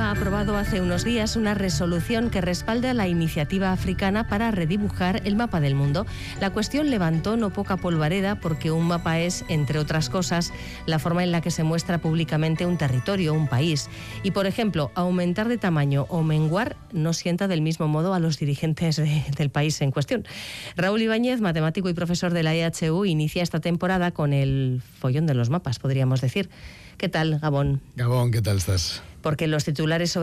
ha aprobado hace unos días una resolución que respalda la iniciativa africana para redibujar el mapa del mundo. La cuestión levantó no poca polvareda porque un mapa es, entre otras cosas, la forma en la que se muestra públicamente un territorio, un país. Y, por ejemplo, aumentar de tamaño o menguar no sienta del mismo modo a los dirigentes del país en cuestión. Raúl Ibáñez, matemático y profesor de la EHU, inicia esta temporada con el follón de los mapas, podríamos decir. ¿Qué tal, Gabón? Gabón, ¿qué tal estás? Porque los titulares sobre